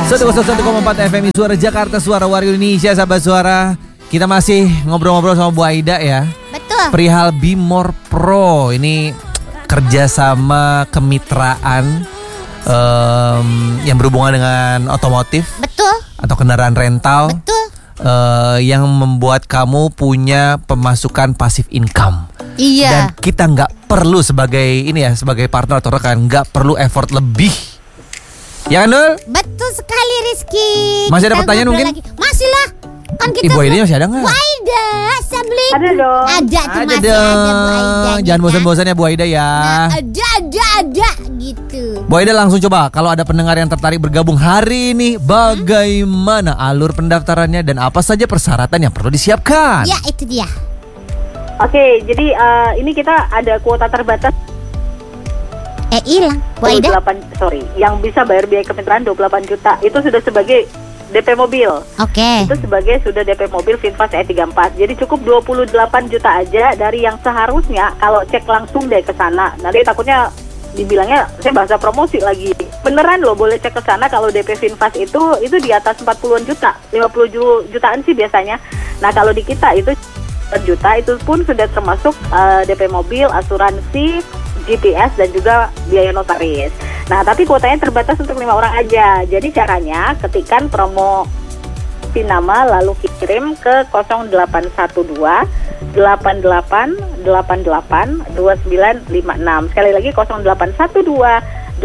101,4 FM Suara Jakarta, Suara Warga Indonesia, sahabat suara. Kita masih ngobrol-ngobrol sama Bu Aida ya. Betul. Perihal Bimor Pro ini kerjasama kemitraan yang berhubungan dengan otomotif. Betul. Atau kendaraan rental. Betul. Yang membuat kamu punya pemasukan pasif income. Iya. Dan kita nggak perlu sebagai partner atau rekan, nggak perlu effort lebih. Ya kan, Dul? Betul sekali, Rizky. Masih ada Kita pertanyaan ngobrol mungkin? lagi. Masih lah. Kan kita Ibu Aida masih ada nggak? Bu Aida, Assalamualaikum. Ada dong. Ada tuh, Ada masih dong. ada Bu Aida. Jangan bosan-bosan ya Bu Aida ya. Nah, ada gitu. Bu Aida langsung coba, kalau ada pendengar yang tertarik bergabung hari ini, bagaimana alur pendaftarannya dan apa saja persyaratan yang perlu disiapkan? Ya, itu dia. Oke, jadi ini kita ada kuota terbatas Hilang Bu Aida. 28, yang bisa bayar biaya kemitraan 28 juta. Itu sudah sebagai DP mobil. Oke. Itu sebagai sudah DP mobil VinFast E34. Jadi cukup 28 juta aja dari yang seharusnya kalau cek langsung deh ke sana. Nanti takutnya dibilangnya saya bahasa promosi lagi. Beneran loh, boleh cek ke sana kalau DP VinFast itu di atas 40-an juta. 50 jutaan sih biasanya. Nah, kalau di kita itu juta itu pun sudah termasuk DP mobil, asuransi, GPS dan juga biaya notaris. Nah, tapi kuotanya terbatas untuk 5 orang aja. Jadi caranya ketikkan promo PIN nama lalu kirim ke 0812 88 88 2956. Sekali lagi 0812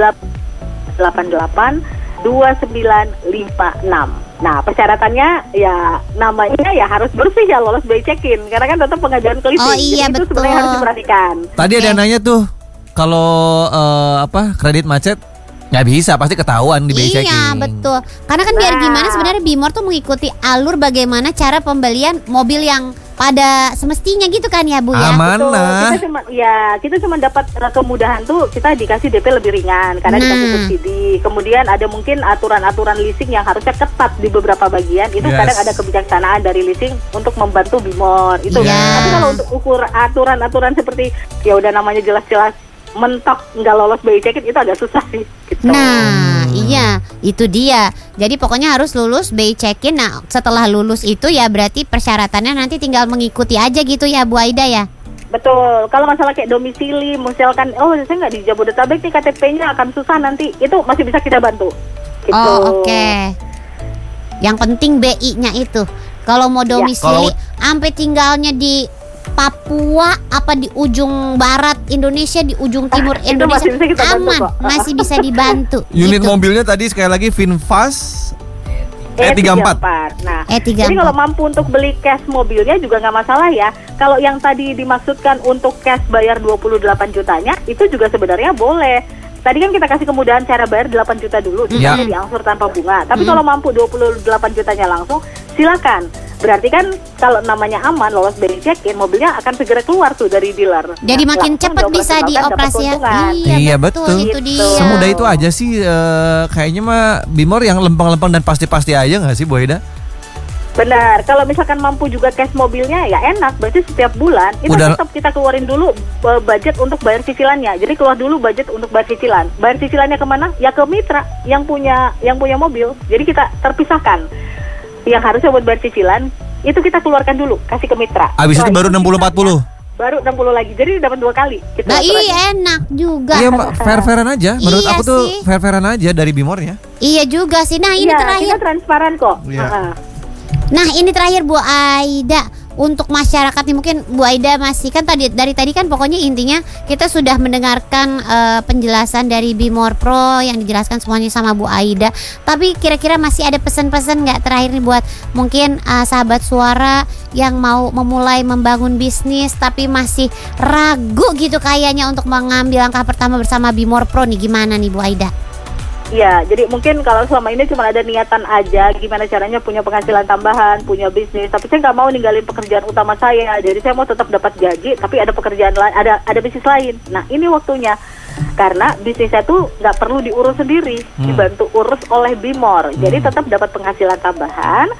88 2956. Nah, persyaratannya ya namanya ya harus bersih ya, lolos BI check-in karena kan tetap pengajuan ke leasing. Oh iya, jadi itu betul. sebenarnya harus diperhatikan. Tadi ada yang nanya tuh, kalau kredit macet nggak bisa, pasti ketahuan di BI checking. Iya, betul. Karena kan biar gimana sebenarnya Bimor tuh mengikuti alur bagaimana cara pembelian mobil yang pada semestinya gitu kan ya Bu ya. Amanah. Kita cuma dapat kemudahan tuh, kita dikasih DP lebih ringan karena dikasih subsidi. Kemudian ada mungkin aturan-aturan leasing yang harusnya ketat di beberapa bagian. Itu kadang ada kebijaksanaan dari leasing untuk membantu Bimor itu. Tapi kalau untuk ukur aturan-aturan seperti ya udah namanya jelas-jelas mentok nggak lolos BI check-in itu agak susah sih gitu. Nah, iya, itu dia. Jadi pokoknya harus lulus BI check-in. Nah, setelah lulus itu ya berarti persyaratannya nanti tinggal mengikuti aja gitu ya Bu Aida ya. Betul. Kalau masalah kayak domisili, misalkan saya nggak di Jabodetabek nih, KTP-nya akan susah nanti, itu masih bisa kita bantu. Gitu. Oh, oke. Yang penting BI-nya itu. Kalau mau domisili sampai tinggalnya di Papua apa di ujung barat Indonesia, di ujung timur Indonesia, aman, masih bisa dibantu. Unit gitu. mobilnya tadi sekali lagi VinFast E34. Nah, E34. jadi kalau mampu untuk beli cash mobilnya juga nggak masalah ya. Kalau yang tadi dimaksudkan untuk cash bayar 28 jutanya, itu juga sebenarnya boleh. Tadi kan kita kasih kemudahan cara bayar 8 juta dulu, misalnya diangsur tanpa bunga. Tapi kalau mampu 28 jutanya langsung, silakan. Berarti kan kalau namanya aman, lolos BI check-in, mobilnya akan segera keluar tuh dari dealer. Jadi makin cepat bisa dioperasikan. Iya betul. Itu dia. Semudah itu aja sih. Kayaknya mah Bimor yang lempeng-lempeng dan pasti-pasti aja nggak sih Bu Aida? Benar, kalau misalkan mampu juga cash mobilnya ya enak. Berarti setiap bulan itu tetap kita keluarin dulu budget untuk bayar cicilannya. Jadi keluar dulu budget untuk bayar cicilan. Bayar cicilannya kemana? Ya ke mitra yang punya mobil. Jadi kita terpisahkan. Yang harusnya buat bayar cicilan itu kita keluarkan dulu, kasih ke mitra. Abis itu baru 60-40. Baru 60 lagi. Jadi dapat 2 kali. Nah, iya enak juga. Iya, fair-fairan aja. Menurut Iya aku tuh sih. fair-fairan aja dari Bimornya. Iya juga sih. Nah, ini terakhir. Kita transparan kok. Iya. Nah, ini terakhir Bu Aida. Untuk masyarakat nih, mungkin Bu Aida masih kan dari tadi kan pokoknya intinya kita sudah mendengarkan penjelasan dari Bimor Pro yang dijelaskan semuanya sama Bu Aida. Tapi kira-kira masih ada pesan-pesan nggak terakhir nih buat mungkin sahabat suara yang mau memulai membangun bisnis tapi masih ragu gitu kayaknya untuk mengambil langkah pertama bersama Bimor Pro nih, gimana nih Bu Aida? Iya, jadi mungkin kalau selama ini cuma ada niatan aja gimana caranya punya penghasilan tambahan, punya bisnis, tapi saya nggak mau ninggalin pekerjaan utama saya. Jadi saya mau tetap dapat gaji, tapi ada pekerjaan lain, ada bisnis lain. Nah, ini waktunya. Karena bisnis saya tuh nggak perlu diurus sendiri, dibantu urus oleh Bimor. Jadi tetap dapat penghasilan tambahan,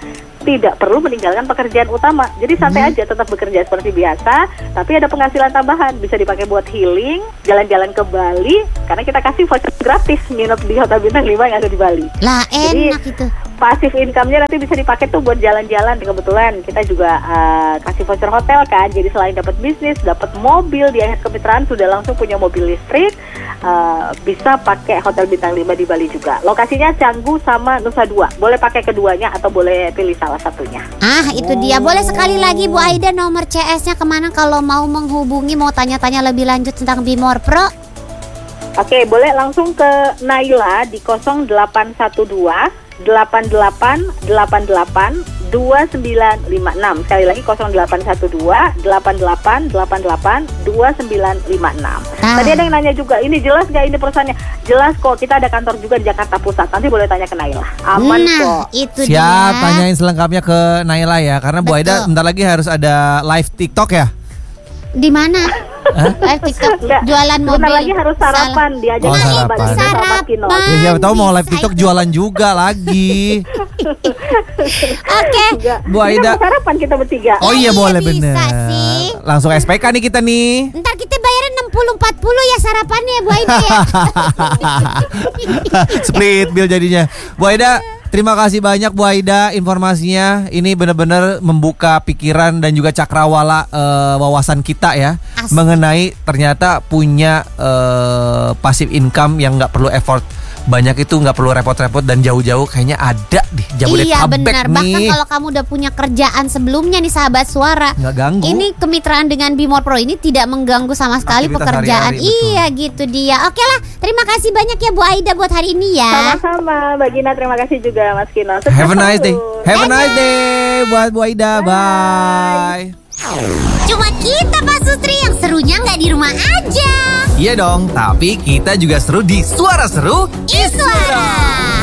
tidak perlu meninggalkan pekerjaan utama. Jadi santai aja, tetap bekerja seperti biasa, tapi ada penghasilan tambahan. Bisa dipakai buat healing, jalan-jalan ke Bali, karena kita kasih voucher gratis nginep di Hotel Bintang 5 yang ada di Bali. Lah enak itu. Pasif income-nya nanti bisa dipakai tuh buat jalan-jalan. Kebetulan kita juga kasih voucher hotel kan. Jadi selain dapat bisnis, dapat mobil di akhir kemitraan, sudah langsung punya mobil listrik. Bisa pakai Hotel Bintang 5 di Bali juga. Lokasinya Canggu sama Nusa Dua. Boleh pakai keduanya atau boleh pilih salah satunya. Ah, itu dia. Boleh sekali lagi Bu Aida nomor CS-nya kemana kalau mau menghubungi, mau tanya-tanya lebih lanjut tentang Bimor Pro? Oke, boleh langsung ke Naila di 0812 8888 2956. Sekali lagi 0812 8888 2956. Tadi ada yang nanya juga, ini jelas gak ini perusahaannya? Jelas kok, kita ada kantor juga di Jakarta Pusat. Nanti boleh tanya ke Naila. Aman kok. Itu Siap, dia. tanyain selengkapnya ke Naila ya. Karena Bu Aida bentar lagi harus ada live TikTok ya. Di mana? Live TikTok jualan mobil. Bentar lagi harus sarapan, diajak Oh, sama sarapan. Mbak Gina sama Pak Kino. Ya siapa tahu mau live TikTok jualan juga lagi. Oke. Bu Ini Aida. kan mau sarapan kita bertiga. Oh iya boleh bisa bener. sih. Langsung SPK nih kita nih. Ntar kita bayarin 60-40 ya sarapannya Bu Aida ya. Split bill jadinya. Bu Aida, terima kasih banyak Bu Aida informasinya. Ini benar-benar membuka pikiran dan juga cakrawala wawasan kita ya. Asli. Mengenai ternyata punya passive income yang nggak perlu effort banyak, itu nggak perlu repot-repot dan jauh-jauh, kayaknya ada di Jabodetabek Iya benar. Bahkan nih. kalau kamu udah punya kerjaan sebelumnya nih sahabat suara, Nggak ganggu. ini kemitraan dengan Bimor Pro ini tidak mengganggu sama sekali Aktivitas pekerjaan. hari-hari, betul. Iya gitu dia. Oke lah, terima kasih banyak ya Bu Aida buat hari ini ya. Sama-sama, Mbak Gina, terima kasih juga Mas Kino. Sukses Have a nice day. selalu. Have a nice day buat Bu Aida. Bye. Cuma kita Pak Sutri yang serunya nggak di rumah aja. Iya dong, tapi kita juga seru di Suara Seru Iswara.